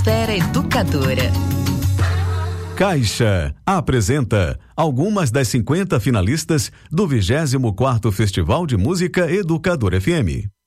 Podosfera Educadora. Caixa apresenta algumas das 50 finalistas do 24º Festival de Música Educadora FM.